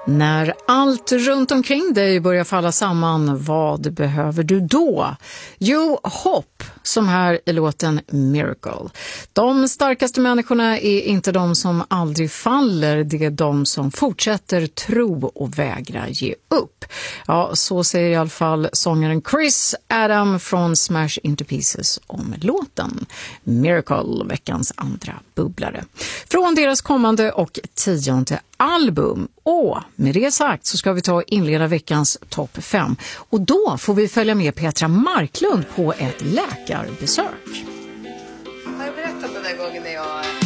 När allt runt omkring dig börjar falla samman, vad behöver du då? Jo, hopp, som här i låten Miracle. De starkaste människorna är inte de som aldrig faller, det är de som fortsätter tro och vägra ge upp. Ja, så säger i alla fall sångaren Chris Adam från Smash Into Pieces om låten Miracle, veckans andra bubblare. Från deras kommande och 10:e album. Och med det sagt så ska vi ta och inleda veckans topp 5. Och då får vi följa med Petra Marklund på ett läkarbesök. Har jag berättat den här gången när